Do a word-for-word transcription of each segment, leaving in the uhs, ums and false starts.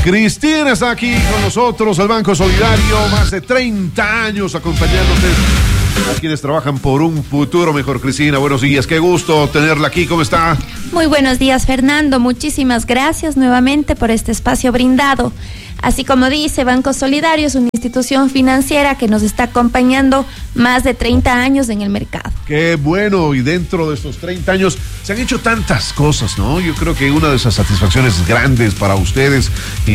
Cristina está aquí con nosotros, el Banco Solidario, más de treinta años acompañándote a quienes trabajan por un futuro mejor. Cristina, buenos días, qué gusto tenerla aquí, ¿cómo está? Muy buenos días, Fernando, muchísimas gracias nuevamente por este espacio brindado. Así como dice, Banco Solidario es una institución financiera que nos está acompañando más de treinta años en el mercado. Qué bueno, y dentro de estos treinta años se han hecho tantas cosas, ¿no? Yo creo que una de esas satisfacciones grandes para ustedes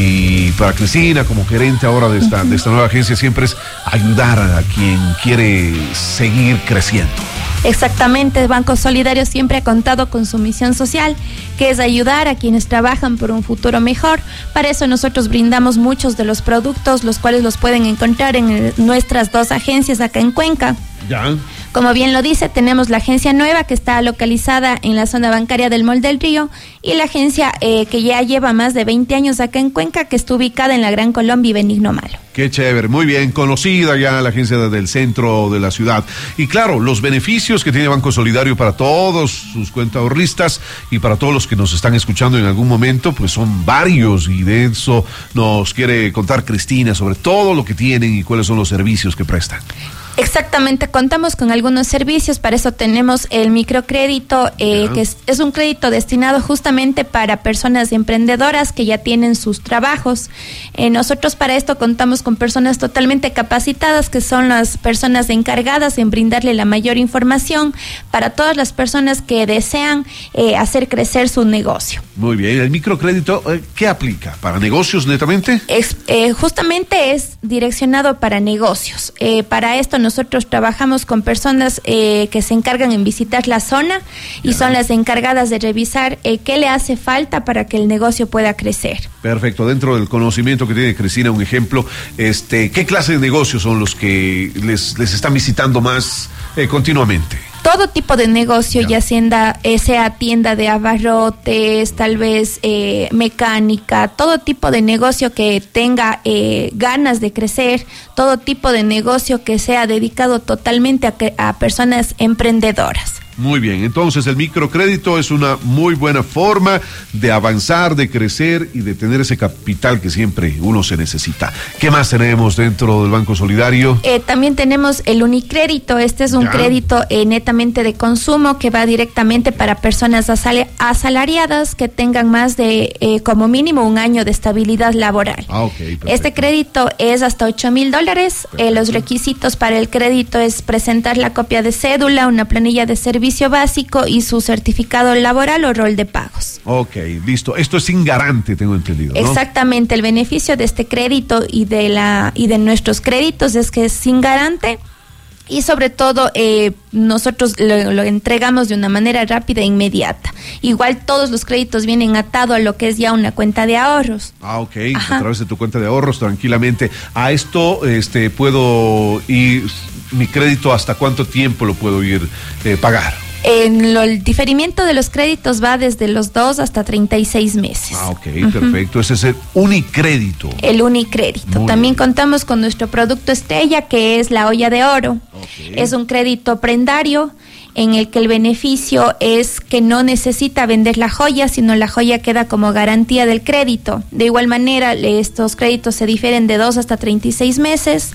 y para Cristina como gerente ahora de esta, de esta nueva agencia siempre es ayudar a quien quiere seguir creciendo. Exactamente, el Banco Solidario siempre ha contado con su misión social, que es ayudar a quienes trabajan por un futuro mejor. Para eso nosotros brindamos muchos de los productos, los cuales los pueden encontrar en nuestras dos agencias acá en Cuenca. Ya. Como bien lo dice, tenemos la agencia nueva que está localizada en la zona bancaria del Mall del Río y la agencia eh, que ya lleva más de veinte años acá en Cuenca, que está ubicada en la Gran Colombia y Benigno Malo. Qué chévere, muy bien, conocida ya la agencia del centro de la ciudad. Y claro, los beneficios que tiene Banco Solidario para todos sus cuentaahorristas y para todos los que nos están escuchando en algún momento, pues son varios, y de eso nos quiere contar Cristina sobre todo lo que tienen y cuáles son los servicios que prestan. Exactamente, contamos con algunos servicios, para eso tenemos el microcrédito, eh, que es, es un crédito destinado justamente para personas emprendedoras que ya tienen sus trabajos. Eh, nosotros para esto contamos con personas totalmente capacitadas, que son las personas encargadas en brindarle la mayor información para todas las personas que desean eh, hacer crecer su negocio. Muy bien, el microcrédito, ¿qué aplica? ¿Para negocios netamente? Es, eh, justamente es direccionado para negocios. Eh, para esto nosotros trabajamos con personas eh, que se encargan en visitar la zona y ya. Son las encargadas de revisar eh, qué le hace falta para que el negocio pueda crecer. Perfecto, dentro del conocimiento que tiene Cristina, un ejemplo, este, ¿qué clase de negocios son los que les, les están visitando más eh, continuamente? Todo tipo de negocio, ya, ya sea, eh, sea tienda de abarrotes, tal vez eh, mecánica, todo tipo de negocio que tenga eh, ganas de crecer, todo tipo de negocio que sea dedicado totalmente a, a personas emprendedoras. Muy bien, entonces el microcrédito es una muy buena forma de avanzar, de crecer y de tener ese capital que siempre uno se necesita. ¿Qué más tenemos dentro del Banco Solidario? Eh, también tenemos el unicrédito. Este es un ¿Ya? crédito eh, netamente de consumo que va directamente para personas asal- asalariadas que tengan más de eh, como mínimo un año de estabilidad laboral. Ah, ok, perfecto. Este crédito es hasta ocho mil dólares. Eh, los requisitos para el crédito es presentar la copia de cédula, una planilla de servicio básico y su certificado laboral o rol de pagos. Ok, listo. Esto es sin garante, tengo entendido, ¿no? Exactamente. El beneficio de este crédito y de la y de nuestros créditos es que es sin garante y sobre todo eh, nosotros lo, lo entregamos de una manera rápida e inmediata. Igual todos los créditos vienen atados a lo que es ya una cuenta de ahorros. Ah, ok. Ajá. A través de tu cuenta de ahorros, tranquilamente. A esto este, puedo ir, mi crédito, ¿hasta cuánto tiempo lo puedo ir eh, pagar? En lo, el diferimiento de los créditos va desde los dos hasta treinta y seis meses. Ah, ok, uh-huh. Perfecto. Ese es el unicrédito. El unicrédito. Muy También bien. Contamos con nuestro producto estrella, que es la olla de oro. Okay. Es un crédito prendario en el que el beneficio es que no necesita vender la joya, sino la joya queda como garantía del crédito. De igual manera, estos créditos se difieren de dos hasta treinta y seis meses.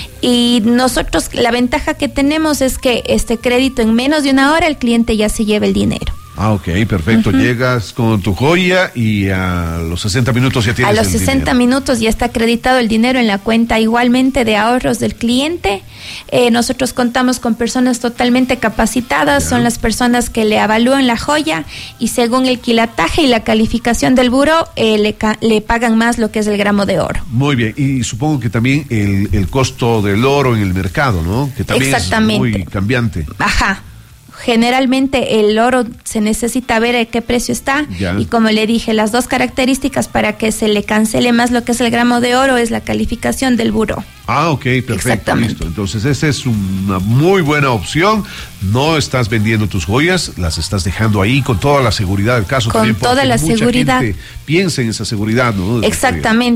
Y nosotros, la ventaja que tenemos es que este crédito en menos de una hora el cliente ya se lleva el dinero. Ah, ok, perfecto. Uh-huh. Llegas con tu joya y a los sesenta minutos ya tienes el dinero. A los sesenta minutos ya está acreditado el dinero en la cuenta igualmente de ahorros del cliente. Eh, nosotros contamos con personas totalmente capacitadas, yeah. Son las personas que le evalúan la joya y según el quilataje y la calificación del buró, eh, le, ca- le pagan más lo que es el gramo de oro. Muy bien, y supongo que también el, el costo del oro en el mercado, ¿no? Que también es muy cambiante. Ajá. Generalmente el oro se necesita ver a qué precio está ya. Y como le dije, las dos características para que se le cancele más lo que es el gramo de oro es la calificación del buró. Ah, ok, perfecto, listo. Entonces esa es una muy buena opción. No estás vendiendo tus joyas, las estás dejando ahí con toda la seguridad del caso. Con también toda la mucha seguridad. Gente piensa en esa seguridad, ¿no? Exactamente.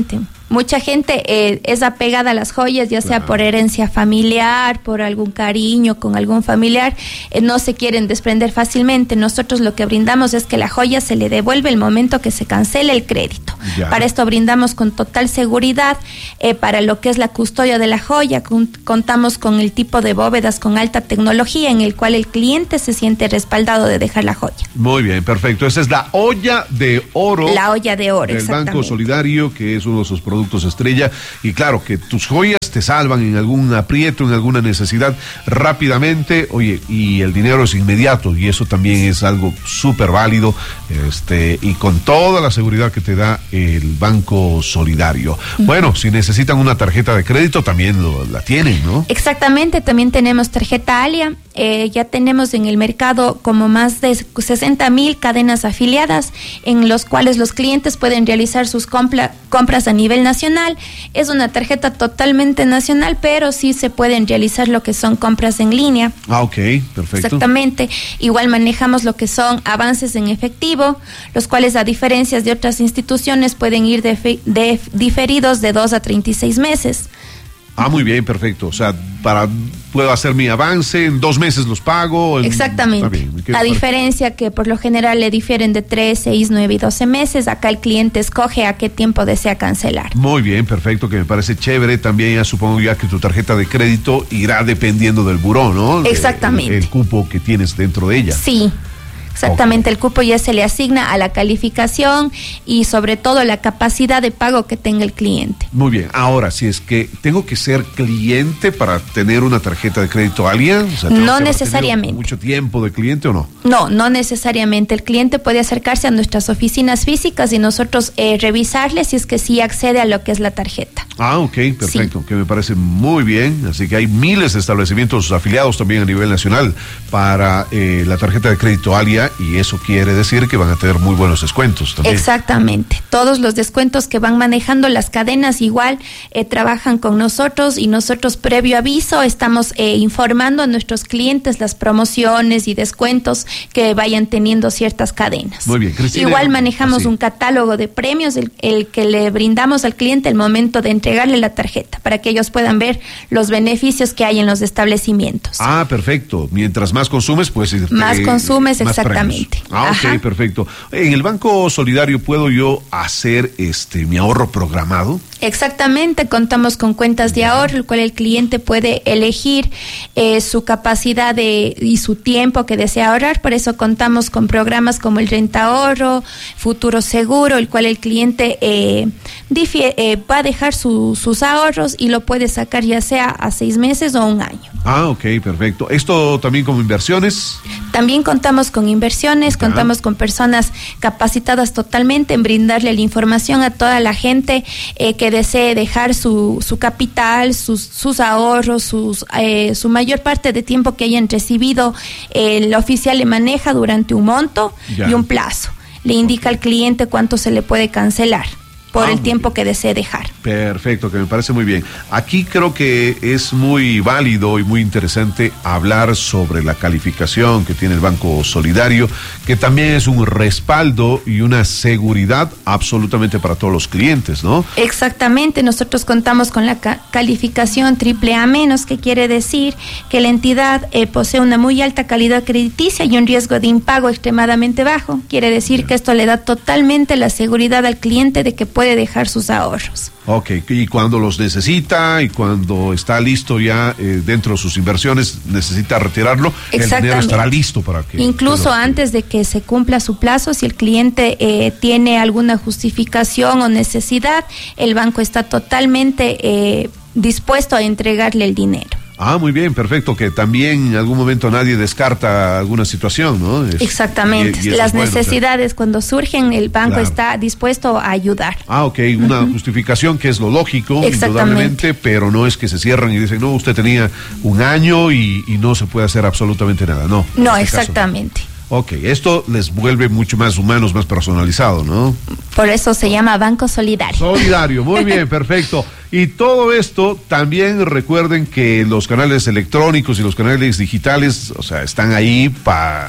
Mucha gente eh, es apegada a las joyas, ya sea claro. por herencia familiar, por algún cariño con algún familiar, eh, no se quieren desprender fácilmente. Nosotros lo que brindamos es que la joya se le devuelve el momento que se cancele el crédito. Ya. Para esto brindamos con total seguridad eh, para lo que es la custodia de la joya. Con, contamos con el tipo de bóvedas con alta tecnología en el cual el cliente se siente respaldado de dejar la joya. Muy bien, perfecto. Esa es la olla de oro. La olla de oro, del exactamente. Banco Solidario, que es uno de sus productos estrella. Y claro, que tus joyas te salvan en algún aprieto, en alguna necesidad rápidamente. Oye, y el dinero es inmediato, y eso también es algo súper válido, este, y con toda la seguridad que te da el Banco Solidario. Uh-huh. Bueno, si necesitan una tarjeta de crédito, también lo, la tienen, ¿no? Exactamente, también tenemos tarjeta Alia. Eh, ya tenemos en el mercado como más de sesenta mil cadenas afiliadas en los cuales los clientes pueden realizar sus compra, compras a nivel nacional. Es una tarjeta totalmente nacional, pero sí se pueden realizar lo que son compras en línea. Ah, ok, perfecto. Exactamente. Igual manejamos lo que son avances en efectivo, los cuales a diferencia de otras instituciones pueden ir de, de diferidos de dos a treinta y seis meses. Ah, muy bien, perfecto. O sea, para puedo hacer mi avance, en dos meses los pago. En... Exactamente. Bien, a diferencia que por lo general le difieren de tres, seis, nueve y doce meses, acá el cliente escoge a qué tiempo desea cancelar. Muy bien, perfecto, que me parece chévere. También ya supongo ya que tu tarjeta de crédito irá dependiendo del buró, ¿no? Exactamente. El, el cupo que tienes dentro de ella. Sí. Exactamente, okay. El cupo ya se le asigna a la calificación y sobre todo la capacidad de pago que tenga el cliente. Muy bien, ahora, si es que tengo que ser cliente para tener una tarjeta de crédito Alia, o sea, no necesariamente. ¿Mucho tiempo de cliente o no? No, no necesariamente. El cliente puede acercarse a nuestras oficinas físicas y nosotros eh, revisarle si es que sí accede a lo que es la tarjeta. Ah, ok, perfecto, sí. Que me parece muy bien. Así que hay miles de establecimientos afiliados también a nivel nacional para eh, la tarjeta de crédito Alia. Y eso quiere decir que van a tener muy buenos descuentos también. Exactamente. Todos los descuentos que van manejando las cadenas igual eh, trabajan con nosotros y nosotros previo aviso estamos eh, informando a nuestros clientes las promociones y descuentos que vayan teniendo ciertas cadenas. Muy bien, Cristina. Igual manejamos así. un catálogo de premios, el, el que le brindamos al cliente el momento de entregarle la tarjeta para que ellos puedan ver los beneficios que hay en los establecimientos. Ah, perfecto. Mientras más consumes, pues... Más eh, consumes, más exactamente. Ah, ok, Ajá. perfecto. En el Banco Solidario, ¿puedo yo hacer este mi ahorro programado? Exactamente, contamos con cuentas de ahorro, el cual el cliente puede elegir eh, su capacidad de, y su tiempo que desea ahorrar. Por eso contamos con programas como el Renta Ahorro, Futuro Seguro, el cual el cliente eh, difie, eh, va a dejar su, sus ahorros y lo puede sacar ya sea a seis meses o un año. Ah, ok, perfecto. ¿Esto también como inversiones? También contamos con inversiones, Ajá. contamos con personas capacitadas totalmente en brindarle la información a toda la gente eh, que desee dejar su, su capital, sus, sus ahorros, sus, eh, su mayor parte de tiempo que hayan recibido. Eh, el oficial le maneja durante un monto ya. y un plazo. Le indica al cliente cuánto se le puede cancelar por ah, el tiempo que desee dejar. Perfecto, que me parece muy bien. Aquí creo que es muy válido y muy interesante hablar sobre la calificación que tiene el Banco Solidario, que también es un respaldo y una seguridad absolutamente para todos los clientes, ¿no? Exactamente, nosotros contamos con la ca- calificación triple A menos, que quiere decir que la entidad eh, posee una muy alta calidad crediticia y un riesgo de impago extremadamente bajo. Quiere decir Bien. que esto le da totalmente la seguridad al cliente de que puede dejar sus ahorros. Ok, y cuando los necesita y cuando está listo ya eh, dentro de sus inversiones, necesita retirarlo, el dinero estará listo para que... Incluso que antes de que se cumpla su plazo, si el cliente eh, tiene alguna justificación o necesidad, el banco está totalmente eh, dispuesto a entregarle el dinero. Ah, muy bien, perfecto, que también en algún momento nadie descarta alguna situación, ¿no? Es, Exactamente, y, y las bueno, necesidades o sea, cuando surgen, el banco claro. está dispuesto a ayudar. Ah, ok, una uh-huh. justificación que es lo lógico, indudablemente, pero no es que se cierran y dicen, no, usted tenía un año y, y no se puede hacer absolutamente nada, no. No, este exactamente. Caso, no. Ok, esto les vuelve mucho más humanos, más personalizado, ¿no? Por eso se llama Banco Solidario. Solidario, muy bien, perfecto. Y todo esto, también recuerden que los canales electrónicos y los canales digitales, o sea, están ahí para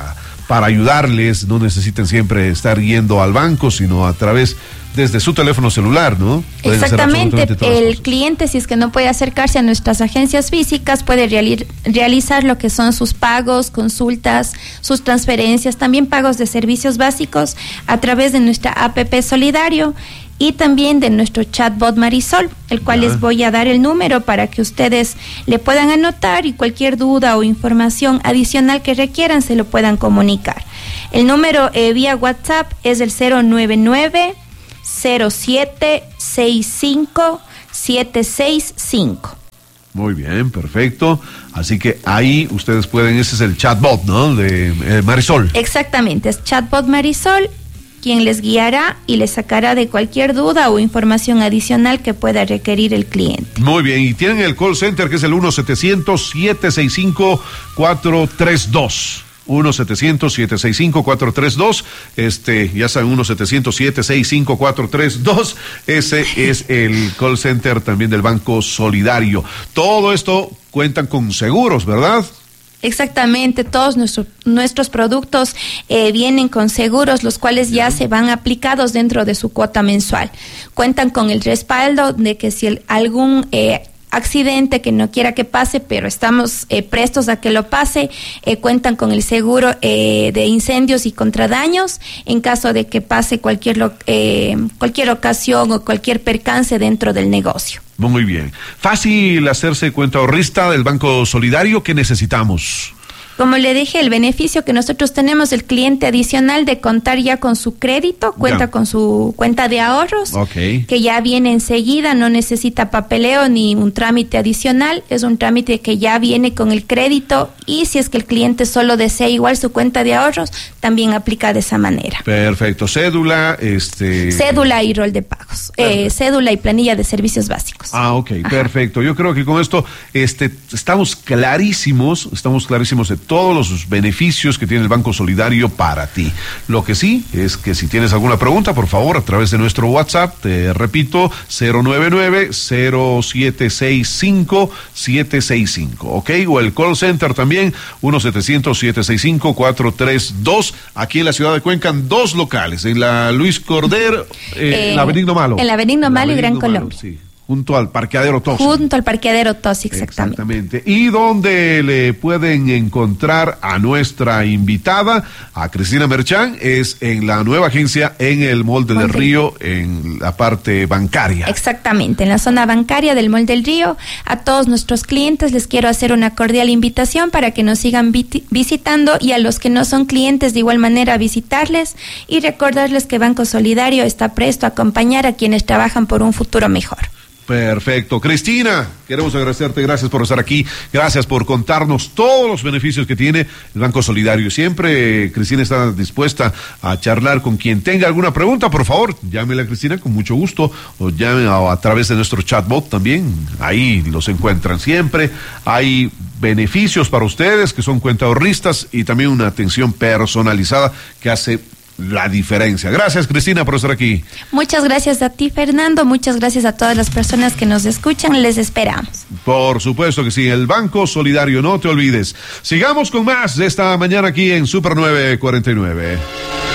para ayudarles, no necesiten siempre estar yendo al banco, sino a través desde su teléfono celular, ¿no? Pueden Exactamente, el cliente, si es que no puede acercarse a nuestras agencias físicas, puede reali- realizar lo que son sus pagos, consultas, sus transferencias, también pagos de servicios básicos a través de nuestra A P P Solidario y también de nuestro chatbot Marisol, el cual ya. les voy a dar el número para que ustedes le puedan anotar y cualquier duda o información adicional que requieran se lo puedan comunicar. El número eh, vía WhatsApp es el cero nueve nueve cero siete seis cinco siete seis cinco. Muy bien, perfecto. Así que ahí ustedes pueden, ese es el chatbot, ¿no? De eh, Marisol. Exactamente, es chatbot Marisol, quien les guiará y les sacará de cualquier duda o información adicional que pueda requerir el cliente. Muy bien, y tienen el call center que es el uno setecientos siete seis cinco cuatro tres dos. uno setecientos siete seis cinco cuatro tres dos, este, ya saben, uno setecientos siete seis cinco cuatro tres dos, ese es el call center también del Banco Solidario. Todo esto cuentan con seguros, ¿verdad? Exactamente, todos nuestro, nuestros productos eh, vienen con seguros, los cuales ya se van aplicados dentro de su cuota mensual. Cuentan con el respaldo de que si el, algún eh, accidente que no quiera que pase, pero estamos eh, prestos a que lo pase, eh, cuentan con el seguro eh, de incendios y contradaños en caso de que pase cualquier, lo, eh, cualquier ocasión o cualquier percance dentro del negocio. Muy bien. Fácil hacerse cuenta ahorrista del Banco Solidario. ¿Qué necesitamos? Como le dije, el beneficio que nosotros tenemos, el cliente adicional de contar ya con su crédito, cuenta ya. con su cuenta de ahorros, okay. que ya viene enseguida, no necesita papeleo ni un trámite adicional, es un trámite que ya viene con el crédito y si es que el cliente solo desea igual su cuenta de ahorros, también aplica de esa manera. Perfecto, cédula, este... Cédula y rol de pagos, eh, cédula y planilla de servicios básicos. Ah, ok, Ajá. Perfecto. Yo creo que con esto este, estamos clarísimos, estamos clarísimos de todos los beneficios que tiene el Banco Solidario para ti. Lo que sí es que si tienes alguna pregunta, por favor, a través de nuestro WhatsApp, te repito, cero nueve nueve cero siete seis cinco siete seis cinco, ¿ok? O el call center también, uno setecientos siete seis cinco cuatro tres dos, aquí en la ciudad de Cuenca, dos locales, en la Luis Corder, eh, eh, en la Benigno Malo. En la Benigno Malo y Gran Colombia. Sí. Junto al parqueadero Tosi. Junto al parqueadero Tosi, exactamente. Exactamente. Y donde le pueden encontrar a nuestra invitada, a Cristina Merchán, es en la nueva agencia en el Mall del Río, en la parte bancaria. Exactamente, en la zona bancaria del Mall del Río. A todos nuestros clientes les quiero hacer una cordial invitación para que nos sigan vit- visitando y a los que no son clientes de igual manera visitarles y recordarles que Banco Solidario está presto a acompañar a quienes trabajan por un futuro mejor. Perfecto. Cristina, queremos agradecerte, gracias por estar aquí, gracias por contarnos todos los beneficios que tiene el Banco Solidario. Siempre Cristina está dispuesta a charlar con quien tenga alguna pregunta, por favor, llámela a Cristina con mucho gusto, o llame a, a través de nuestro chatbot también, ahí los encuentran siempre. Hay beneficios para ustedes que son cuentaahorristas y también una atención personalizada que hace la diferencia. Gracias, Cristina, por estar aquí. Muchas gracias a ti, Fernando. Muchas gracias a todas las personas que nos escuchan. Les esperamos. Por supuesto que sí. El Banco Solidario, no te olvides. Sigamos con más de esta mañana aquí en Super nueve cuarenta y nueve.